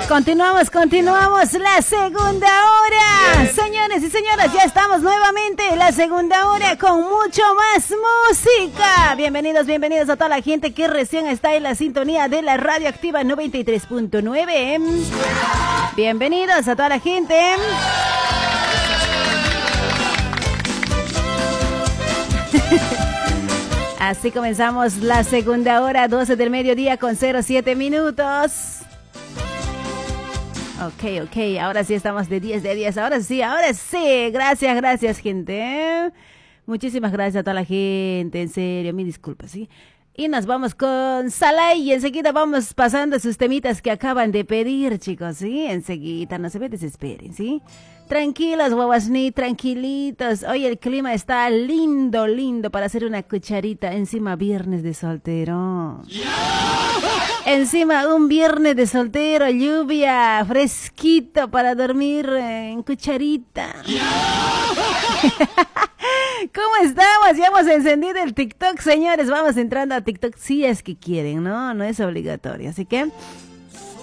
Continuamos la segunda hora. Señores y señoras, ya estamos nuevamente en la segunda hora con mucho más música. Bienvenidos a toda la gente que recién está en la sintonía de la Radio Activa 93.9. Bienvenidos a toda la gente. Así comenzamos la segunda hora, 12 del mediodía con 07 minutos. Ok, ahora sí estamos de 10, ahora sí, gracias gente, muchísimas gracias a toda la gente, en serio, mi disculpa, ¿sí? Y nos vamos con Salai y enseguida vamos pasando sus temitas que acaban de pedir, chicos, ¿sí? Enseguida, no se me desesperen, ¿sí? Tranquilos, guaguasní, tranquilitos. Hoy el clima está lindo para hacer una cucharita. Encima viernes de soltero. Encima un viernes de soltero, lluvia, fresquito para dormir en cucharita. ¿Cómo estamos? Ya hemos encendido el TikTok, señores. Vamos entrando a TikTok si es que quieren, ¿no? No es obligatorio. Así que